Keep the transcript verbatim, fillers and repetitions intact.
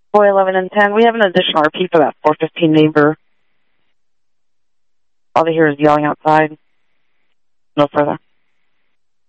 Boy eleven and ten. We have an additional R P for that four fifteen neighbor. All they hear is yelling outside. No further.